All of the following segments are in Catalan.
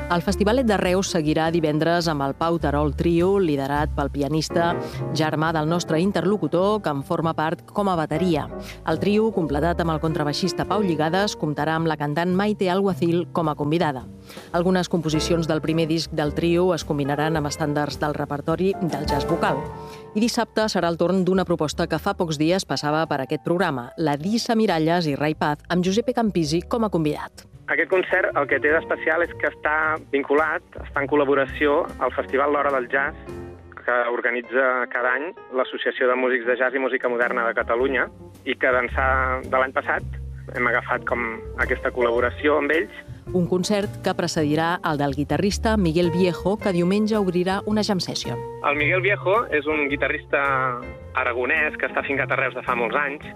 El Festivalet de Reus seguirà divendres amb el Pau Terol Trio, liderat pel pianista germà del nostre interlocutor, que en forma part com a bateria. El trio, completat amb el contrabaixista Pau Lligades, comptarà amb la cantant Maite Alguacil com a convidada. Algunes composicions del primer disc del trio es combinaran amb estàndards del repertori del jazz vocal. I dissabte serà el torn d'una proposta que fa pocs dies passava per aquest programa, la d'Issa Miralles i Ray Paz, amb Giuseppe Campisi com a convidat. Aquest concert el que té d'especial és que està vinculat, està en col·laboració al Festival L'Hora del Jazz, que organitza cada any l'Associació de Músics de Jazz i Música Moderna de Catalunya, i que d'ençà de l'any passat hem agafat com aquesta col·laboració amb ells. Un concert que precedirà el del guitarrista Miguel Viejo, que diumenge obrirà una jam session. El Miguel Viejo és un guitarrista aragonès que està fincat a Reus de fa molts anys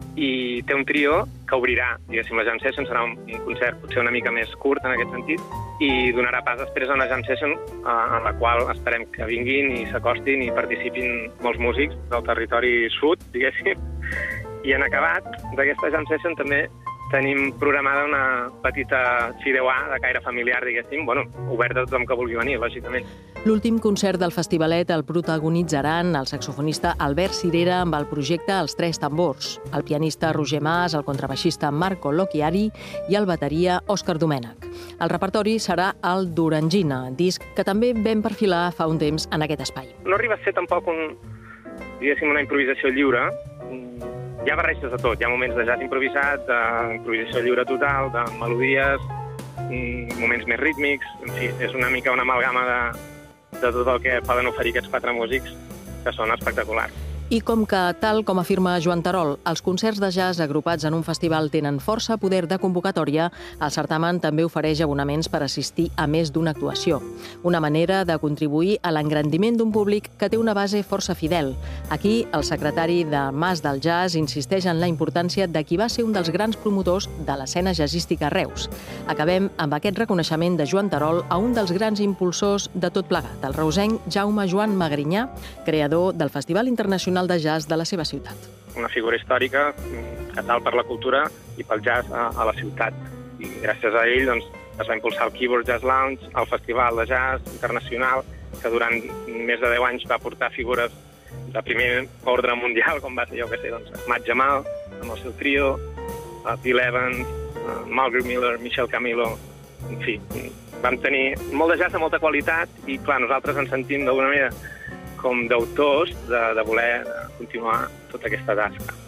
i té un trio que obrirà, diguéssim, la jam session. Serà un concert potser una mica més curt en aquest sentit i donarà pas després a una jam session en la qual esperem que vinguin i s'acostin i participin molts músics del territori sud, diguéssim. I en acabat d'aquesta jam session també tenim programada una petita fideuà de caire familiar, diguéssim, oberta a tothom que vulgui venir, lògicament. L'últim concert del Festivalet el protagonitzaran el saxofonista Albert Cirera amb el projecte Els Tres Tambors, el pianista Roger Mas, el contrabaixista Marco Locchiari i el bateria Òscar Domènech. El repertori serà el d'Orangina, disc que també vam perfilar fa un temps en aquest espai. No arriba a ser tampoc una improvisació lliure. Hi ha barreges de tot, hi ha moments de jazz improvisat, d'improvisació lliure total, de melodies, moments més rítmics, en fi, és una mica una amalgama de tot el que poden oferir aquests quatre músics, que són espectaculars. I com que, tal com afirma Joan Terol, els concerts de jazz agrupats en un festival tenen força poder de convocatòria, el certamen també ofereix abonaments per assistir a més d'una actuació. Una manera de contribuir a l'engrandiment d'un públic que té una base força fidel. Aquí, el secretari de Mas del Jazz insisteix en la importància de qui va ser un dels grans promotors de l'escena jazzística a Reus. Acabem amb aquest reconeixement de Joan Terol a un dels grans impulsors de tot plegat, el reusenc Jaume Joan Magrinyà, creador del Festival Internacional de Jazz de la seva ciutat. Una figura històrica que tal per la cultura i pel jazz a la ciutat. I gràcies a ell es va impulsar el Keyboard Jazz Lounge, el Festival de Jazz Internacional, que durant més de 10 anys va portar figures de primer ordre mundial, com va ser, Ahmad Jamal, amb el seu trio, Bill Evans, Margaret Miller, Michel Camilo, en fi. Vam tenir molt de jazz de molta qualitat i, clar, nosaltres ens sentim d'alguna manera com d'autors de voler continuar tota aquesta tasca.